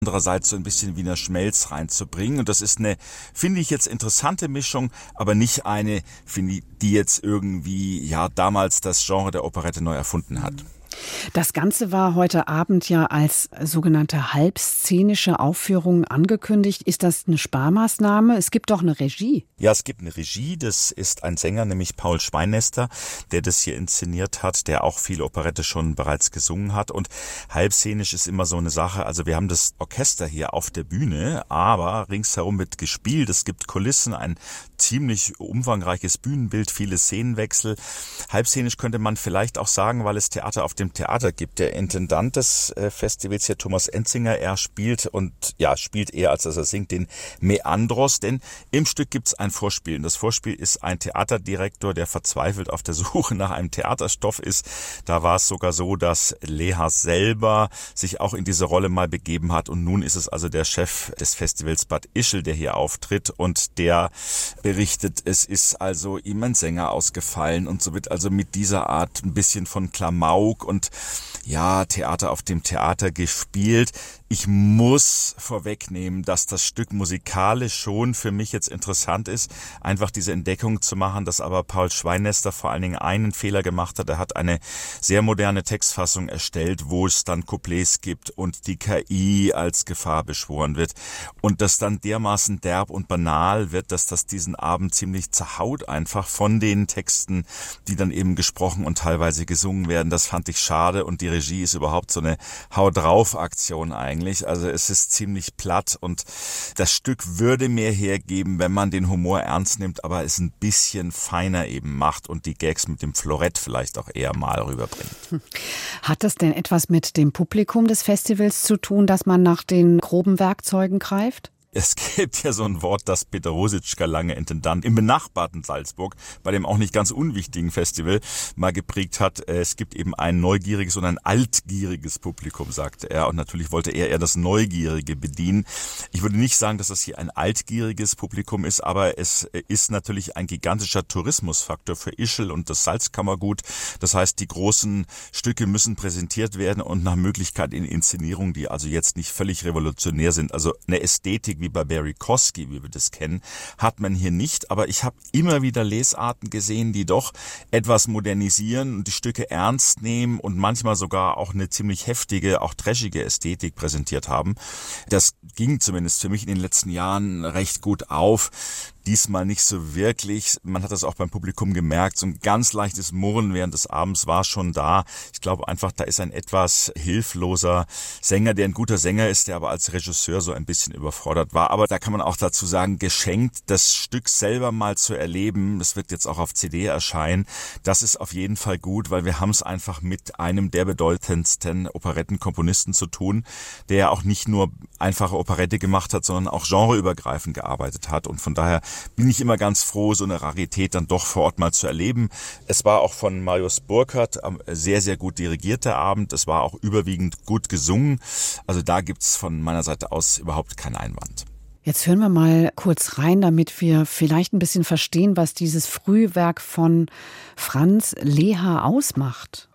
andererseits so ein bisschen Wiener Schmelz reinzubringen. Und das ist eine, finde ich jetzt, interessante Mischung, aber nicht eine, finde ich, die jetzt irgendwie, ja, damals das Genre der Operette neu erfunden hat. Das Ganze war heute Abend ja als sogenannte halbszenische Aufführung angekündigt. Ist das eine Sparmaßnahme? Es gibt doch eine Regie. Ja, es gibt eine Regie. Das ist ein Sänger, nämlich Paul Schweinester, der das hier inszeniert hat, der auch viele Operette schon bereits gesungen hat. Und halbszenisch ist immer so eine Sache. Also wir haben das Orchester hier auf der Bühne, aber ringsherum wird gespielt. Es gibt Kulissen, ein ziemlich umfangreiches Bühnenbild, viele Szenenwechsel. Halbszenisch könnte man vielleicht auch sagen, weil es Theater auf dem Theater gibt. Der Intendant des Festivals hier, Thomas Enzinger, er spielt eher, als dass er singt, den Meandros, denn im Stück gibt es ein Vorspiel. Und das Vorspiel ist ein Theaterdirektor, der verzweifelt auf der Suche nach einem Theaterstoff ist. Da war es sogar so, dass Leha selber sich auch in diese Rolle mal begeben hat. Und nun ist es also der Chef des Festivals Bad Ischl, der hier auftritt und der berichtet, es ist also ihm ein Sänger ausgefallen und so wird also mit dieser Art ein bisschen von Klamauk und ja, Theater auf dem Theater gespielt. Ich muss vorwegnehmen, dass das Stück musikalisch schon für mich jetzt interessant ist, einfach diese Entdeckung zu machen, dass aber Paul Schweinester vor allen Dingen einen Fehler gemacht hat. Er hat eine sehr moderne Textfassung erstellt, wo es dann Couplets gibt und die KI als Gefahr beschworen wird und das dann dermaßen derb und banal wird, dass das diesen Abend ziemlich zerhaut einfach von den Texten, die dann eben gesprochen und teilweise gesungen werden. Das fand ich schade und die Regie ist überhaupt so eine Hau-drauf-Aktion eigentlich. Also es ist ziemlich platt und das Stück würde mehr hergeben, wenn man den Humor ernst nimmt, aber es ein bisschen feiner eben macht und die Gags mit dem Florett vielleicht auch eher mal rüberbringt. Hat das denn etwas mit dem Publikum des Festivals zu tun, dass man nach den groben Werkzeugen greift? Es gibt ja so ein Wort, das Peter Rositschka, lange Intendant im benachbarten Salzburg, bei dem auch nicht ganz unwichtigen Festival, mal geprägt hat. Es gibt eben ein neugieriges und ein altgieriges Publikum, sagte er. Und natürlich wollte er eher das Neugierige bedienen. Ich würde nicht sagen, dass das hier ein altgieriges Publikum ist, aber es ist natürlich ein gigantischer Tourismusfaktor für Ischl und das Salzkammergut. Das heißt, die großen Stücke müssen präsentiert werden und nach Möglichkeit in Inszenierungen, die also jetzt nicht völlig revolutionär sind. Also eine Ästhetik wie bei Barry Kosky, wie wir das kennen, hat man hier nicht. Aber ich habe immer wieder Lesarten gesehen, die doch etwas modernisieren und die Stücke ernst nehmen und manchmal sogar auch eine ziemlich heftige, auch trashige Ästhetik präsentiert haben. Das ging zumindest für mich in den letzten Jahren recht gut auf. Diesmal nicht so wirklich. Man hat das auch beim Publikum gemerkt. So ein ganz leichtes Murren während des Abends war schon da. Ich glaube einfach, da ist ein etwas hilfloser Sänger, der ein guter Sänger ist, der aber als Regisseur so ein bisschen überfordert war. Aber da kann man auch dazu sagen, geschenkt, das Stück selber mal zu erleben, das wird jetzt auch auf CD erscheinen, das ist auf jeden Fall gut, weil wir haben es einfach mit einem der bedeutendsten Operettenkomponisten zu tun, der ja auch nicht nur einfache Operette gemacht hat, sondern auch genreübergreifend gearbeitet hat. Und von daher bin ich immer ganz froh, so eine Rarität dann doch vor Ort mal zu erleben. Es war auch von Marius Burkhardt sehr, sehr gut dirigiert, der Abend. Es war auch überwiegend gut gesungen. Also da gibt's von meiner Seite aus überhaupt keinen Einwand. Jetzt hören wir mal kurz rein, damit wir vielleicht ein bisschen verstehen, was dieses Frühwerk von Franz Leha ausmacht.